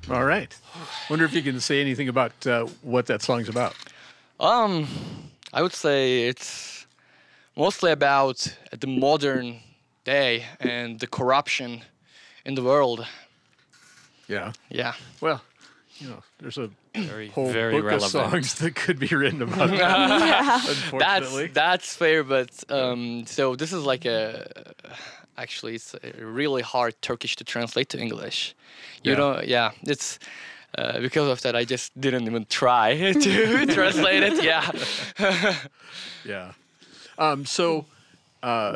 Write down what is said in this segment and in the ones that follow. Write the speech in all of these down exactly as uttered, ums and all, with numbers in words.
All right. Wonder if you can say anything about uh, what that song's about. Um, I would say it's mostly about the modern day and the corruption in the world. Yeah. Yeah. Well, you know, there's a Very, whole very book relevant. of songs that could be written about that. Unfortunately. That's that's fair, but um, so this is like a actually it's a really hard Turkish to translate to English. You Yeah. know, yeah, it's uh, because of that I just didn't even try to translate it. Yeah. Yeah. Um, so, uh,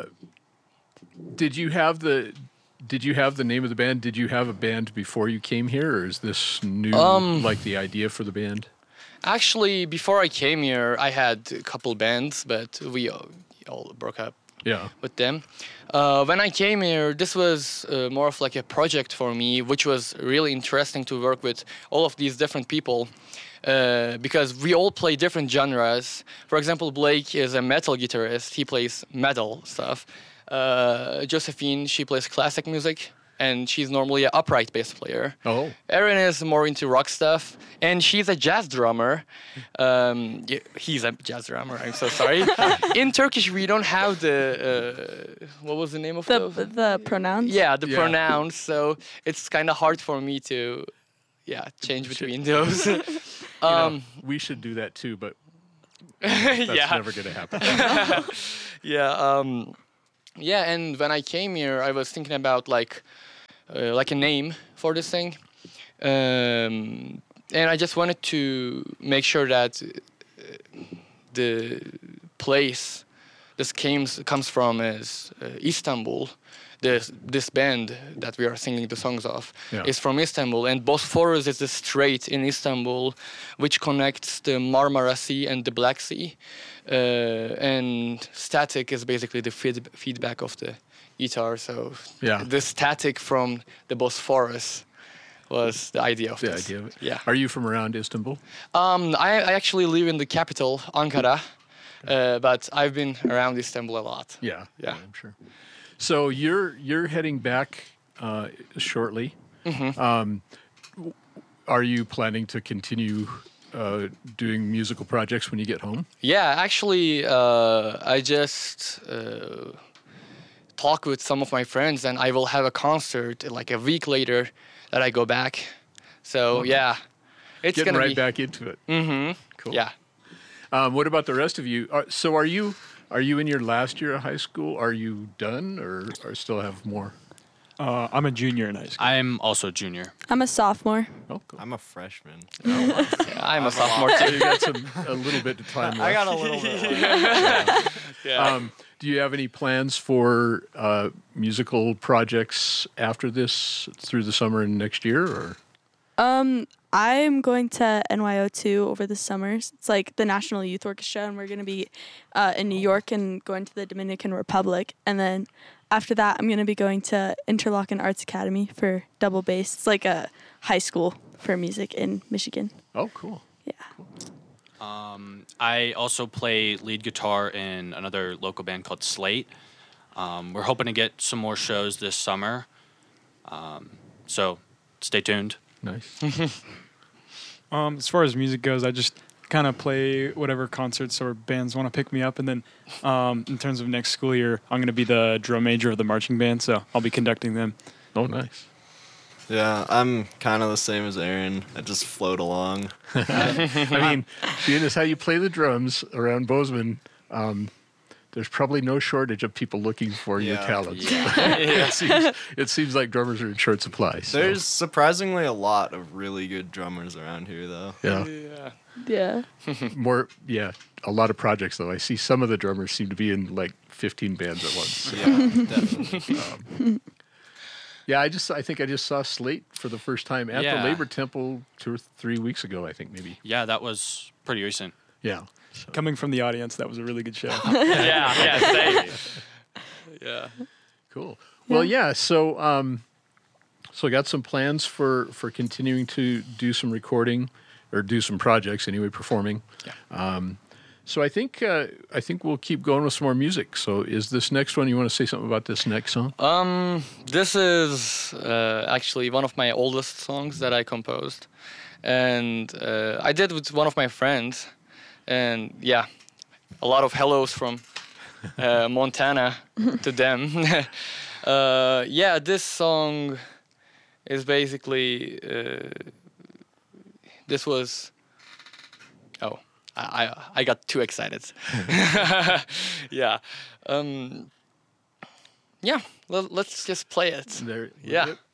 did you have the did you have the name of the band? Did you have a band before you came here, or is this new, Um, like the idea for the band? Actually, before I came here, I had a couple bands, but we all, all broke up Yeah. with them. Uh, when I came here, this was uh, more of like a project for me, which was really interesting to work with all of these different people uh, because we all play different genres. For example, Blake is a metal guitarist. He plays metal stuff. Uh, Josephine, she plays classic music, and she's normally an upright bass player. Oh. Aaron is more into rock stuff, and she's a jazz drummer. Um, yeah, he's a jazz drummer. I'm so sorry. In Turkish, we don't have the uh, what was the name of The those? the pronouns. Yeah, the Yeah. pronouns. So it's kind of hard for me to, yeah, change between those. You know, um, we should do that too, but that's yeah, never going to happen. yeah, um, yeah. And when I came here, I was thinking about like, uh, like a name for this thing, um, and I just wanted to make sure that uh, the place this comes comes from is uh, Istanbul. This this band that we are singing the songs of Yeah. is from Istanbul, and Bosphorus is the strait in Istanbul, which connects the Marmara Sea and the Black Sea. Uh, and static is basically the feed, feedback of the guitar. So Yeah. the static from the Bosphorus was the idea of The this. idea of it. Yeah. Are you from around Istanbul? Um, I, I actually live in the capital, Ankara, uh, but I've been around Istanbul a lot. Yeah. Yeah. I'm sure. So you're you're heading back uh, shortly. Mm-hmm. Um, w- are you planning to continue uh, doing musical projects when you get home? Yeah, actually, uh, I just uh, talked with some of my friends, and I will have a concert like a week later that I go back. So yeah, it's Getting gonna right be. back into it. Mm-hmm. Cool. Yeah. Um, what about the rest of you? Are, so are you are you in your last year of high school? Are you done, or, or still have more? Uh, I'm a junior in high school. I'm also junior. I'm a sophomore. Oh, cool. I'm a freshman. Yeah, I'm a sophomore So too. you got some a little bit of time left. I got a little bit. Yeah. Um, do you have any plans for uh, musical projects after this through the summer and next year? Or Um, I'm going to N Y O two over the summers. It's like the National Youth Orchestra, and we're going to be uh, in New York and going to the Dominican Republic. And then after that, I'm going to be going to Interlochen Arts Academy for double bass. It's like a high school for music in Michigan. oh, cool. Yeah. Um, I also play lead guitar in another local band called Slate. Um, we're hoping to get some more shows this summer. Um, so stay tuned. Nice. Um, as far as music goes, I just kind of play whatever concerts or bands want to pick me up. And then um, in terms of next school year, I'm going to be the drum major of the marching band, so I'll be conducting them. Oh, nice. Yeah, I'm kind of the same as Aaron. I just float along. I mean, being as how you play the drums around Bozeman, um, there's probably no shortage of people looking for your Yeah. talents. Yeah. it, seems, it seems like drummers are in short supply. So, There's surprisingly a lot of really good drummers around here, though. yeah, Yeah. Yeah. more yeah, a lot of projects though. I see some of the drummers seem to be in like fifteen bands at once. Yeah, definitely. Um, yeah, I just I think I just saw Slate for the first time at Yeah. the Labor Temple two or three weeks ago. I think maybe. Yeah, that was pretty recent. Yeah. So, Coming from the audience, that was a really good show. Yeah. Yeah. Same. Yeah. cool. Well, yeah. So, um, so I got some plans for for continuing to do some recording or do some projects anyway, performing. Yeah. Um, So I think uh, I think we'll keep going with some more music. So is this next one? You want to say something about this next song? Um, this is uh, actually one of my oldest songs that I composed, and uh, I did with one of my friends, and yeah, a lot of hellos from uh, Montana to them. uh, yeah, this song is basically uh, this was oh. I I got too excited. yeah, um, yeah. Let, let's just play it. There. Yeah.